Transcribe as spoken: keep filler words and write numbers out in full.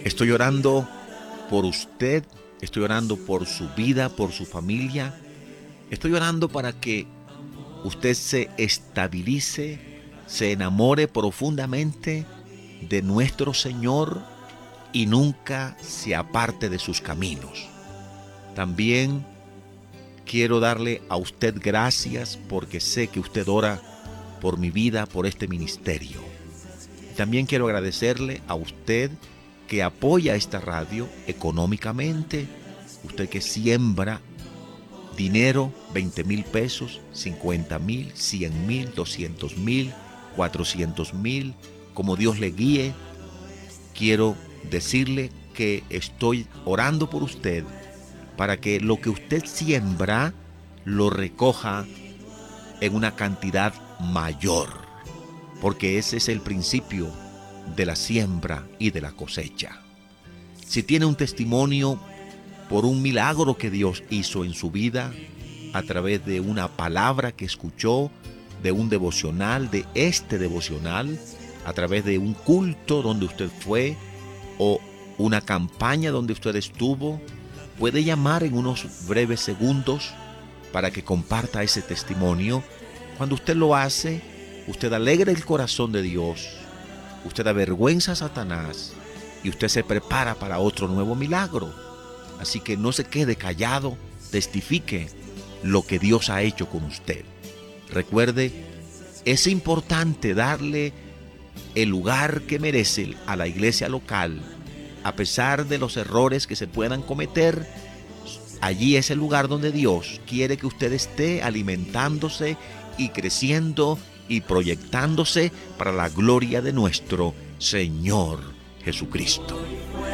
Estoy orando por usted, estoy orando por su vida, por su familia. Estoy orando para que usted se estabilice, se enamore profundamente de nuestro Señor y nunca se aparte de sus caminos. También quiero darle a usted gracias porque sé que usted ora por mi vida, por este ministerio. También quiero agradecerle a usted que apoya esta radio económicamente, usted que siembra dinero, veinte mil pesos, cincuenta mil, cien mil, doscientos mil, cuatrocientos mil, como Dios le guíe. Quiero decirle que estoy orando por usted para que lo que usted siembra lo recoja en una cantidad mayor, porque ese es el principio de la siembra y de la cosecha. Si tiene un testimonio por un milagro que Dios hizo en su vida, a través de una palabra que escuchó, de un devocional, de este devocional, a través de un culto donde usted fue o una campaña donde usted estuvo, puede llamar en unos breves segundos para que comparta ese testimonio. Cuando usted lo hace, usted alegra el corazón de Dios, usted avergüenza a Satanás y usted se prepara para otro nuevo milagro. Así que no se quede callado, testifique lo que Dios ha hecho con usted. Recuerde, es importante darle el lugar que merece a la iglesia local. A pesar de los errores que se puedan cometer, allí es el lugar donde Dios quiere que usted esté alimentándose y creciendo y proyectándose para la gloria de nuestro Señor Jesucristo.